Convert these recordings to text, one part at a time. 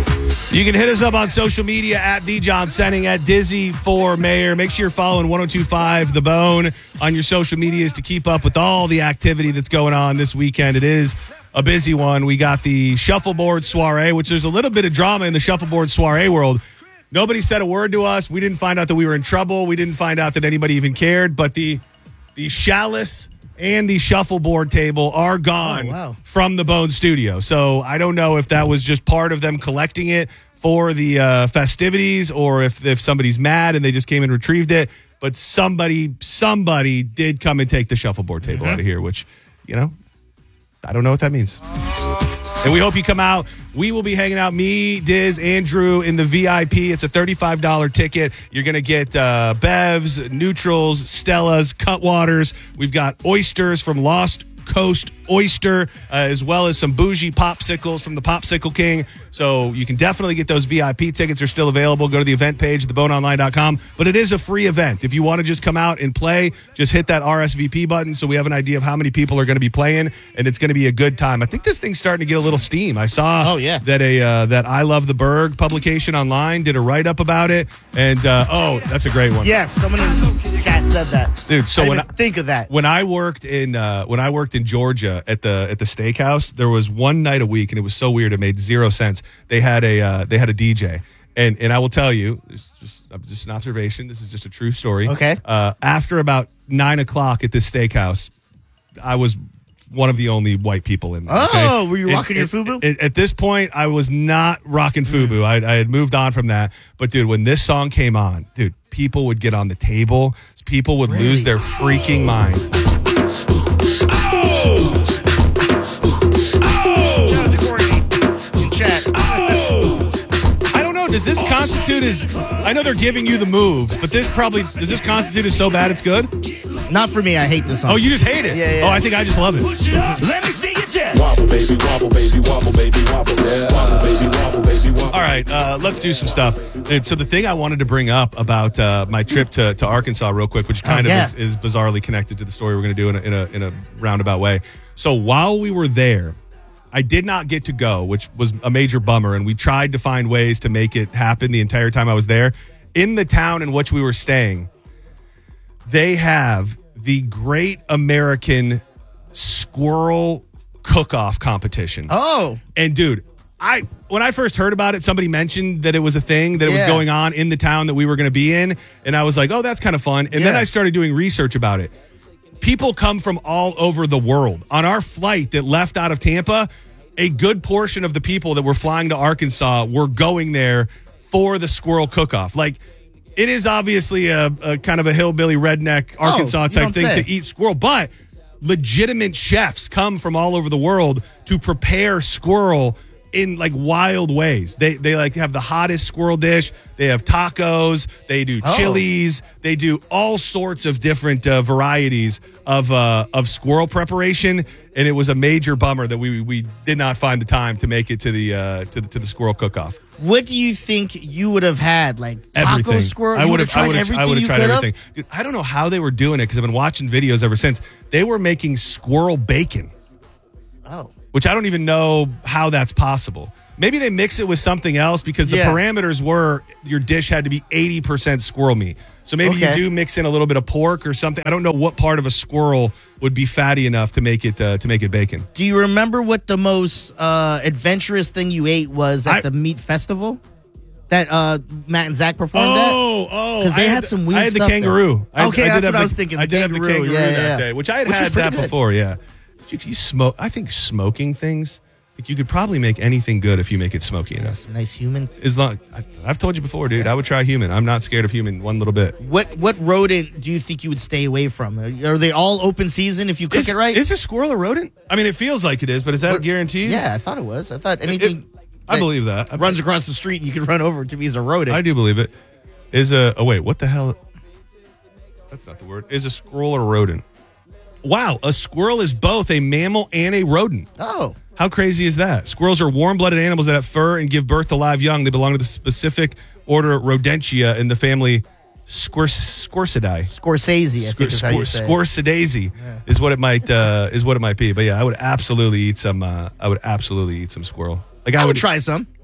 You can hit us up on social media at The John Senning, at Dizzy for Mayor. Make sure you're following 102.5 The Bone on your social medias to keep up with all the activity that's going on this weekend. It is a busy one. We got the shuffleboard soiree, which there's a little bit of drama in the shuffleboard soiree world. Nobody said a word to us. We didn't find out that we were in trouble. We didn't find out that anybody even cared. But the chalice and the shuffleboard table are gone from the Bone studio. So I don't know if that was just part of them collecting it for the festivities, or if somebody's mad and they just came and retrieved it. But somebody did come and take the shuffleboard table out of here, which, I don't know what that means. And we hope you come out. We will be hanging out, me, Diz, Andrew, in the VIP. It's a $35 ticket. You're going to get Bevs, Neutrals, Stellas, Cutwaters. We've got oysters from Lost Coast Oyster, as well as some bougie popsicles from the Popsicle King. So you can definitely get those VIP tickets. Are still available. Go to the event page at theboneonline.com. But it is a free event. If you want to just come out and play, just hit that RSVP button so we have an idea of how many people are going to be playing, and it's going to be a good time. I think this thing's starting to get a little steam. I saw that I Love the Berg publication online did a write-up about it, and that's a great one. Yes, someone in the chat said that. Dude, so think of that. When I worked in Georgia at the steakhouse, there was one night a week, and it was so weird. It made zero sense. They had a DJ, and I will tell you, it's just an observation. This is just a true story. Okay. After about 9 o'clock at this steakhouse, I was one of the only white people in there. Oh, were you rocking your FUBU? At this point, I was not rocking FUBU. I had moved on from that. But dude, when this song came on, dude, people would get on the table. People would lose their freaking mind. I don't know. Does this constitute as... I know they're giving you the moves, but does this constitute as so bad it's good? Not for me. I hate this song. Oh, you just hate it? Yeah. Oh, I think I just love it. Let me see your chest. Wobble, baby, wobble, baby, wobble, baby, wobble. Yeah. Wobble, baby, wobble, baby, wobble. All right, let's do some stuff. Dude, so the thing I wanted to bring up about my trip to Arkansas real quick, which kind of is bizarrely connected to the story we're going to do in a roundabout way. So while we were there, I did not get to go, which was a major bummer, and we tried to find ways to make it happen the entire time I was there. In the town in which we were staying, they have the Great American Squirrel Cook-Off competition. Oh. And dude, when I first heard about it, somebody mentioned that it was a thing, that it was going on in the town that we were going to be in, and I was like, oh, that's kind of fun. And then I started doing research about it. People come from all over the world. On our flight that left out of Tampa, a good portion of the people that were flying to Arkansas were going there for the Squirrel Cook-Off. Like, it is obviously a kind of a hillbilly redneck Arkansas type thing to eat squirrel, but legitimate chefs come from all over the world to prepare squirrel in like wild ways. They like have the hottest squirrel dish. They have tacos. They do chilies. They do all sorts of different varieties of squirrel preparation. And it was a major bummer that we did not find the time to make it to the squirrel cook-off. What do you think you would have had? Like taco everything. squirrel? I would have tried everything. Dude, I don't know how they were doing it because I've been watching videos ever since. They were making squirrel bacon. Oh. Which I don't even know how that's possible. Maybe they mix it with something else because the parameters were your dish had to be 80% squirrel meat. So maybe you do mix in a little bit of pork or something. I don't know what part of a squirrel would be fatty enough to make it bacon. Do you remember what the most adventurous thing you ate was at the meat festival that Matt and Zach performed at? Because they had some weird I had the stuff kangaroo. Okay, that's what I was thinking. I did have the kangaroo that day, which I had that before. Yeah. You smoke. I think smoking things. Like you could probably make anything good if you make it smoky enough. Nice human. As long, I've told you before, dude. I would try human. I'm not scared of human one little bit. What rodent do you think you would stay away from? Are they all open season if you cook it right? Is a squirrel a rodent? I mean, it feels like it is, but is that guaranteed? Yeah, I thought it was. I thought anything. I believe that runs across the street and you can run over to me as a rodent. I do believe it. Wait, what the hell? That's not the word. Is a squirrel a rodent? Wow, a squirrel is both a mammal and a rodent. Oh. How crazy is that? Squirrels are warm-blooded animals that have fur and give birth to live young. They belong to the specific order Rodentia in the family Scorcidae. Scorsese, I think is how you say it. Scorcidae is what it might be. But yeah, I would absolutely eat some squirrel. Like I would try some.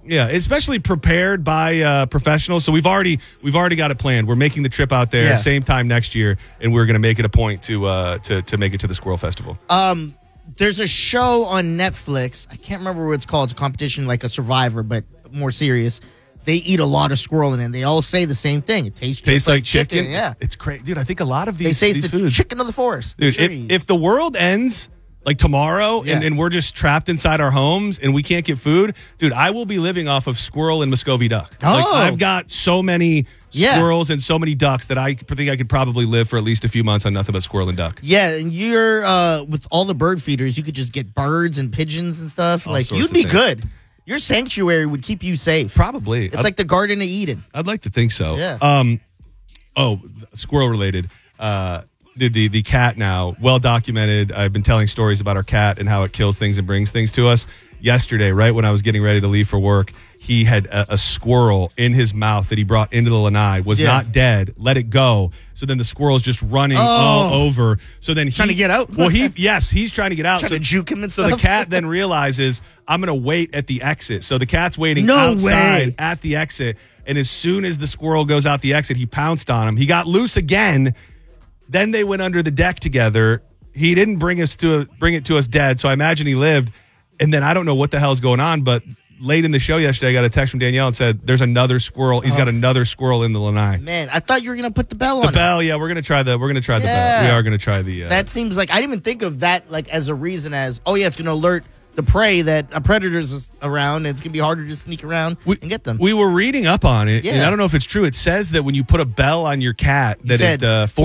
Yeah, especially prepared by professionals. So we've already got it planned. We're making the trip out there same time next year, and we're going to make it a point to make it to the Squirrel Festival. There's a show on Netflix. I can't remember what it's called. It's a competition like a Survivor, but more serious. They eat a lot of squirrel, and they all say the same thing. It tastes just like chicken. Yeah, it's crazy, dude. I think a lot of they say these it's the foods, chicken of the forest. Dude, if the world ends like tomorrow and we're just trapped inside our homes and we can't get food, dude, I will be living off of squirrel and Muscovy duck. Oh. Like, I've got so many squirrels and so many ducks that I think I could probably live for at least a few months on nothing but squirrel and duck. Yeah, and you're with all the bird feeders, you could just get birds and pigeons and stuff. All like, you'd be good. Your sanctuary would keep you safe. Probably. It's like the Garden of Eden. I'd like to think so. Yeah. Squirrel related. The cat now, well documented. I've been telling stories about our cat and how it kills things and brings things to us. Yesterday, right when I was getting ready to leave for work, he had a squirrel in his mouth that he brought into the lanai, was not dead, let it go. So then the squirrel's just running all over. So then trying to get out. Well, he's trying to get out. Trying to juke him and so stuff. the cat then realizes, I'm going to wait at the exit. So the cat's waiting No outside way. at the exit. And as soon as the squirrel goes out the exit, he pounced on him. He got loose again. Then they went under the deck together. He didn't bring it to us dead, so I imagine he lived. And then I don't know what the hell's going on, but late in the show yesterday, I got a text from Danielle and said, there's another squirrel. He's got another squirrel in the lanai. Man, I thought you were going to put the bell on the bell, yeah, we're going to try the bell. We are going to try the... that seems like... I didn't even think of that like as a reason as, it's going to alert the prey that a predator's around, and it's going to be harder to sneak around and get them. We were reading up on it, and I don't know if it's true. It says that when you put a bell on your cat, that it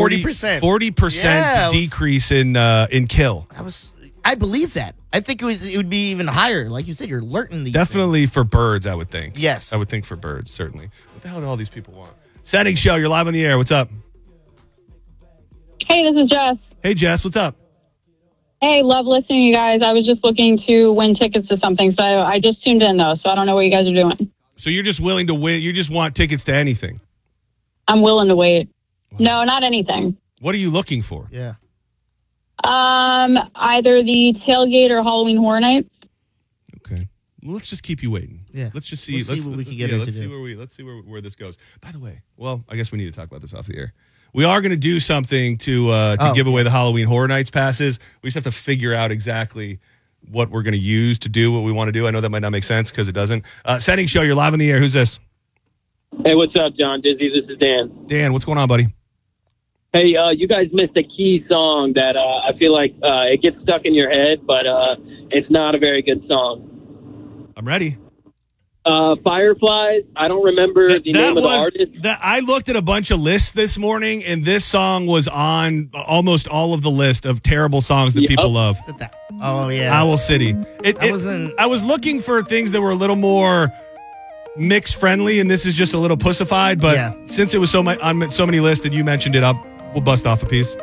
40% decrease in kill. I believe that. I think it would be even higher. Like you said, you're alerting these Definitely things. For birds, I would think. Yes. I would think for birds, certainly. What the hell do all these people want? Setting show, you're live on the air. What's up? Hey, this is Jess. Hey, Jess, what's up? Hey, love listening to you guys. I was just looking to win tickets to something, so I just tuned in, though, so I don't know what you guys are doing. So you're just willing to win? You just want tickets to anything? I'm willing to wait. Wow. No, not anything. What are you looking for? Yeah. Either the tailgate or Halloween Horror Nights. Okay. Well, let's just keep you waiting. Yeah. Let's just see. Let's see what we can get her to do. Let's see where this goes. By the way, well, I guess we need to talk about this off the air. We are going to do something to give away the Halloween Horror Nights passes. We just have to figure out exactly what we're going to use to do what we want to do. I know that might not make sense because it doesn't. Setting show, you're live on the air. Who's this? Hey, what's up, John? Dizzy, this is Dan. Dan, what's going on, buddy? Hey, you guys missed a key song that I feel like it gets stuck in your head, but it's not a very good song. I'm ready. Fireflies. I don't remember the name of the artist. I looked at a bunch of lists this morning, and this song was on almost all of the list of terrible songs that people love. Oh, yeah. Owl City. I was looking for things that were a little more mix friendly, and this is just a little pussified, but since it was on so many lists and you mentioned it, we'll bust off a piece.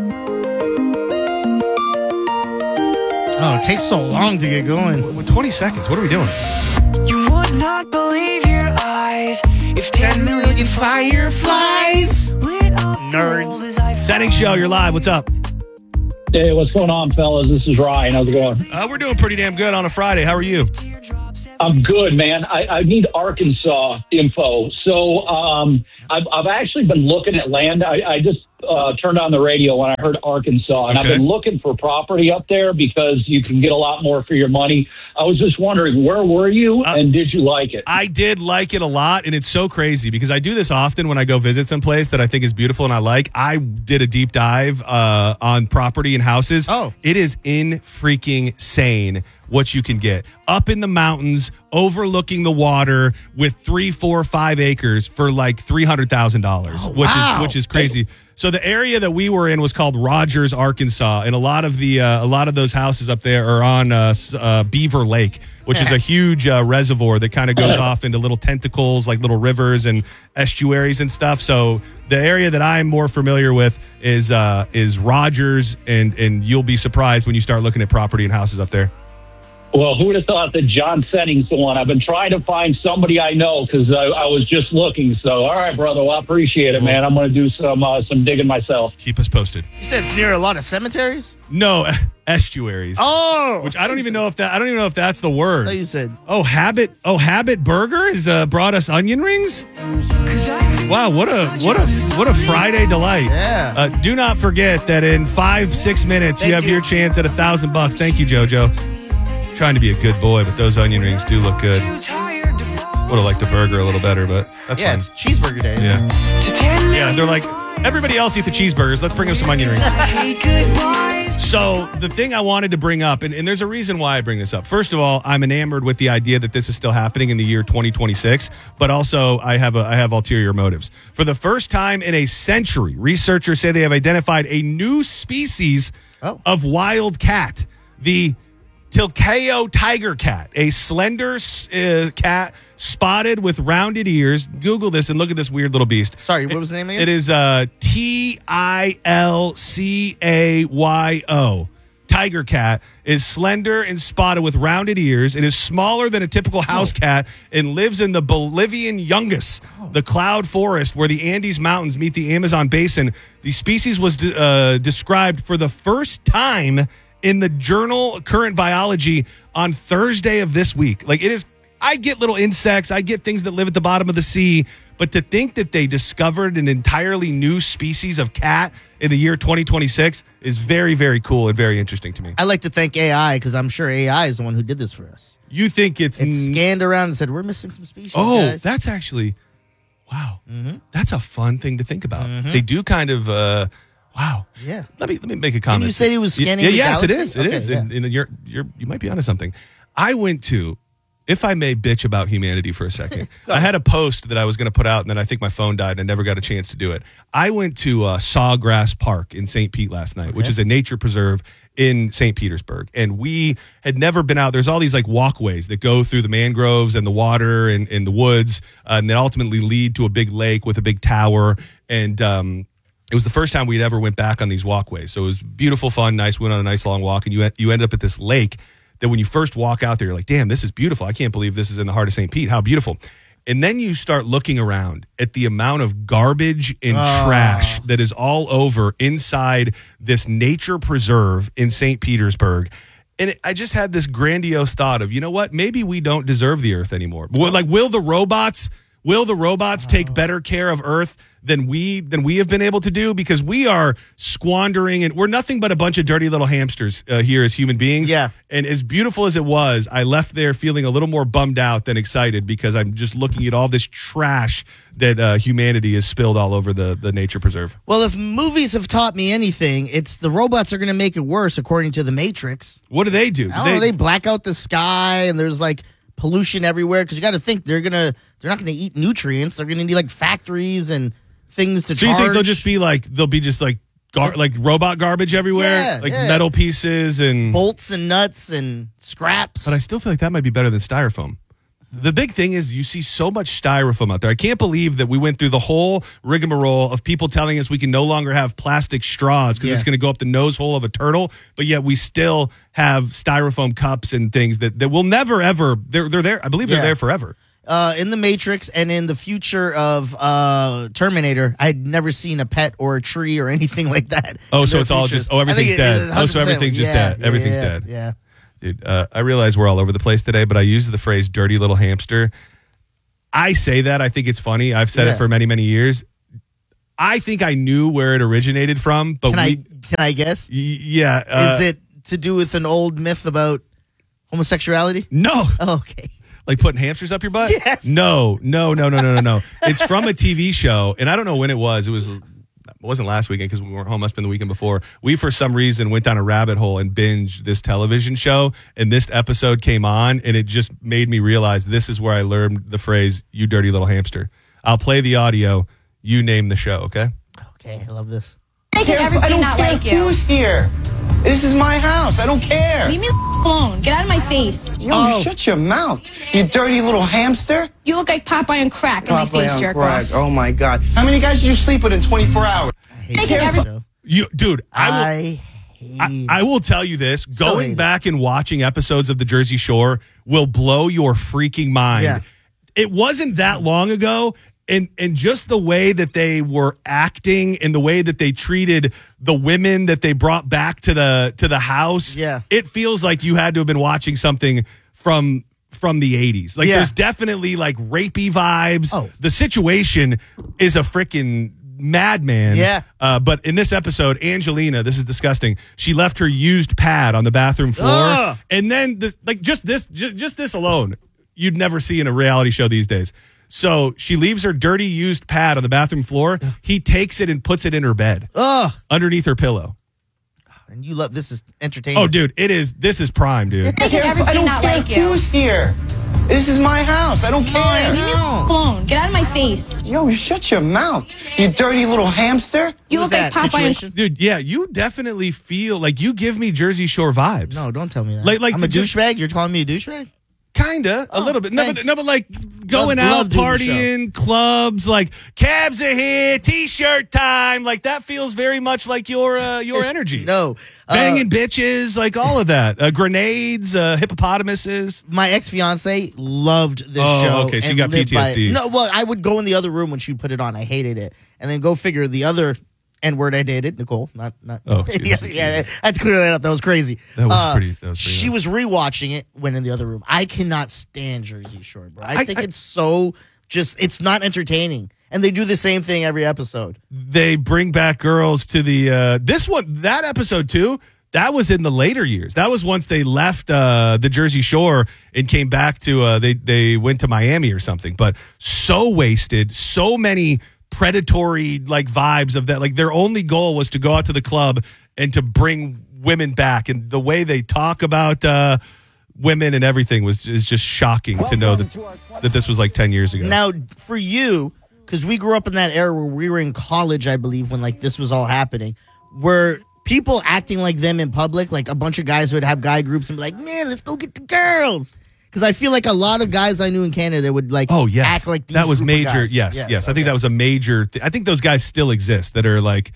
Oh, it takes so long to get going. 20 seconds. What are we doing? You would not believe your eyes if 10 million fireflies lit up nerds. Setting show, you're live. What's up? Hey, what's going on, fellas? This is Ryan. How's it going? We're doing pretty damn good on a Friday. How are you? I'm good, man. I need Arkansas info. So I've actually been looking at land. I just turned on the radio when I heard Arkansas, and I've been looking for property up there because you can get a lot more for your money. I was just wondering, where were you, and did you like it? I did like it a lot, and it's so crazy because I do this often when I go visit someplace that I think is beautiful and I like. I did a deep dive on property and houses. Oh. It is freaking sane what you can get up in the mountains overlooking the water with 3, 4, 5 acres for like $300,000, which is crazy. So the area that we were in was called Rogers, Arkansas, and a lot of those houses up there are on Beaver Lake, which is a huge reservoir that kind of goes off into little tentacles, like little rivers and estuaries and stuff. So the area that I'm more familiar with is Rogers, and you'll be surprised when you start looking at property and houses up there. Well, who would have thought that John Senning's the one? I've been trying to find somebody I know because I was just looking. So, all right, brother. Well, I appreciate it, man. I'm going to do some digging myself. Keep us posted. You said it's near a lot of cemeteries? No, estuaries. Oh, which I don't even know if that's the word. I thought you said. Habit Burger has brought us onion rings. Wow, what a Friday delight. Yeah. Do not forget that in 5-6 minutes you have your chance at $1,000. Thank you, JoJo. Trying to be a good boy, but those onion rings do look good. Would have liked the burger a little better, but that's fine. It's cheeseburger day. Yeah, they're like, everybody else eat the cheeseburgers. Let's bring them some onion rings. So the thing I wanted to bring up, and there's a reason why I bring this up. First of all, I'm enamored with the idea that this is still happening in the year 2026, but also I have ulterior motives. For the first time in a century, researchers say they have identified a new species of wild cat, the Tilcaio tiger cat, a slender cat spotted with rounded ears. Google this and look at this weird little beast. Sorry, what was the name again? It is Tilcaio. Tiger cat is slender and spotted with rounded ears. It is smaller than a typical house cat and lives in the Bolivian Yungas, the cloud forest where the Andes Mountains meet the Amazon basin. The species was described for the first time in the journal Current Biology on Thursday of this week. Like, it is, I get little insects, I get things that live at the bottom of the sea, but to think that they discovered an entirely new species of cat in the year 2026 is very, very cool and very interesting to me. I like to thank AI because I'm sure AI is the one who did this for us. You think it scanned around and said, we're missing some species, guys. That's actually, wow. Mm-hmm. That's a fun thing to think about. Mm-hmm. They do kind of... Wow. Yeah. Let me make a comment. Didn't you say he was scanning the yes, galaxy? it is. It is. Yeah. And you might be onto something. I went to, if I may bitch about humanity for a second, I had a post that I was going to put out, and then I think my phone died, and I never got a chance to do it. I went to Sawgrass Park in St. Pete last night, which is a nature preserve in St. Petersburg. And we had never been out. There's all these like walkways that go through the mangroves and the water and the woods, and then ultimately lead to a big lake with a big tower. And it was the first time we'd ever went back on these walkways. So it was beautiful, fun, nice. Went on a nice long walk, and you end up at this lake that when you first walk out there, you're like, damn, this is beautiful. I can't believe this is in the heart of St. Pete. How beautiful. And then you start looking around at the amount of garbage and trash that is all over inside this nature preserve in St. Petersburg. And I just had this grandiose thought of, you know what? Maybe we don't deserve the earth anymore. Like, will the robots take better care of Earth than we have been able to do? Because we are squandering, and we're nothing but a bunch of dirty little hamsters here as human beings. Yeah. And as beautiful as it was, I left there feeling a little more bummed out than excited because I'm just looking at all this trash that humanity has spilled all over the nature preserve. Well, if movies have taught me anything, it's the robots are going to make it worse, according to The Matrix. What do they do? I don't know. They black out the sky, and there's like pollution everywhere because you got to think they're not going to eat nutrients. They're going to need like factories and things to charge. So you think they'll be just like robot garbage everywhere? Metal pieces and bolts and nuts and scraps. But I still feel like that might be better than styrofoam. The big thing is you see so much styrofoam out there. I can't believe that we went through the whole rigmarole of people telling us we can no longer have plastic straws because it's going to go up the nose hole of a turtle, but yet we still have styrofoam cups and things that will never, ever, they're there. I believe they're there forever. In The Matrix and in the future of Terminator, I had never seen a pet or a tree or anything like that. Oh, so it's all just, everything's dead. Oh, so everything's just dead. Everything's dead. Yeah. Dude, I realize we're all over the place today, but I use the phrase dirty little hamster. I say that. I think it's funny. I've said it for many, many years. I think I knew where it originated from, but Can I guess? Yeah. Is it to do with an old myth about homosexuality? No. Oh, okay. Like putting hamsters up your butt? Yes. No. It's from a TV show, and I don't know when it was. It wasn't last weekend because we weren't home. Must have been the weekend before. We, for some reason, went down a rabbit hole and binged this television show, and this episode came on, and it just made me realize this is where I learned the phrase, you dirty little hamster. I'll play the audio. You name the show, okay? Okay, I love this. Making everybody not like you. Who's here? This is my house. I don't care. Leave me alone. Get out of my face. Yo, shut your mouth, you dirty little hamster. You look like Popeye on crack on my face, jerk off. Oh, my God. How many guys did you sleep with in 24 hours? I will tell you this. Going back and watching episodes of The Jersey Shore will blow your freaking mind. Yeah. It wasn't that long ago. And just the way that they were acting and the way that they treated the women that they brought back to the house, it feels like you had to have been watching something from the 80s. Like there's definitely like rapey vibes. Oh. The situation is a freaking madman. Yeah. But in this episode, Angelina, this is disgusting. She left her used pad on the bathroom floor. Ugh. And then just this alone, you'd never see in a reality show these days. So she leaves her dirty used pad on the bathroom floor. He takes it and puts it in her bed. Underneath her pillow. And you love this is entertaining. Oh, dude, this is prime, dude. Making everybody not like you. Who's here? This is my house. I don't care. Leave me alone. Get out of my face. Yo, shut your mouth. You dirty little hamster. You look like Popeye. Dude, yeah, you definitely feel like you give me Jersey Shore vibes. No, don't tell me that. Like I'm a douchebag? You're calling me a douchebag? Kinda, a little bit. No, but like going out, partying, clubs, like cabs are here, t-shirt time. Like that feels very much like your energy. No. Banging bitches, like all of that. Grenades, hippopotamuses. My ex-fiance loved this show. Oh, okay, so you got PTSD. No, well, I would go in the other room when she put it on. I hated it. And then go figure the other N-word I dated, Nicole, not. Oh, yeah, that's clearly that up. That was crazy. That was pretty. She was rewatching it, went in the other room. I cannot stand Jersey Shore, bro. I think it's so it's not entertaining, and they do the same thing every episode. They bring back girls to the that episode too. That was in the later years. That was once they left the Jersey Shore and came back to they went to Miami or something. But so wasted, so many predatory like vibes of that. Like their only goal was to go out to the club and to bring women back, and the way they talk about women and everything is just shocking to know that this was like 10 years ago. Now for you, because we grew up in that era where we were in college, I believe, when like this was all happening, were people acting like them in public, like a bunch of guys would have guy groups and be like, man, let's go get the girls. Because I feel like a lot of guys I knew in Canada would like act like these that was group of major. guys. Yes. Okay. I think that was a major. I think those guys still exist that are like,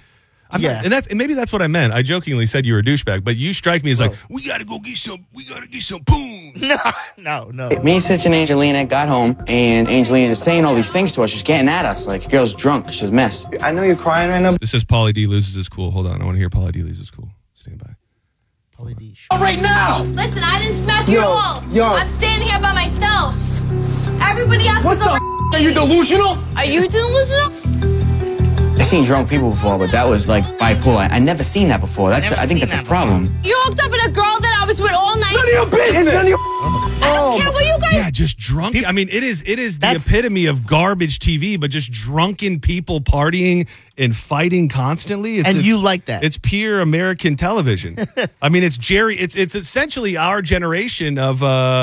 and maybe that's what I meant. I jokingly said you were a douchebag, but you strike me as like, we gotta get some boom. No. Me, Sitch, and Angelina got home, and Angelina is saying all these things to us. She's getting at us like, girl's drunk. She's a mess. I know you're crying right now. This is Pauly D loses his cool. Hold on, I want to hear Pauly D loses his cool. Stand by. Pauly D. Right now. Listen, I didn't smack you all. Yo. I'm staying here by myself. Everybody else is over. Are you delusional? Are you delusional? I've seen drunk people before, but that was like bipolar. I never seen that before. I think that's a problem. You hooked up with a girl that I was with all night. None of your business. None of your I don't care what you guys. Yeah, just drunk. I mean, it is the epitome of garbage TV, but just drunken people partying and fighting constantly. And you like that? It's pure American television. I mean, it's Jerry. It's essentially our generation of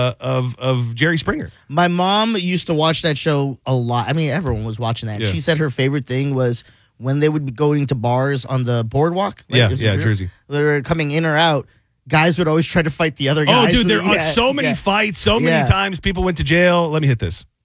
Jerry Springer. My mom used to watch that show a lot. I mean, everyone was watching that. Yeah. She said her favorite thing was when they would be going to bars on the boardwalk. Right? Jersey. They were coming in or out. Guys would always try to fight the other guys. Oh, dude, there are so many fights, so many times people went to jail. Let me hit this.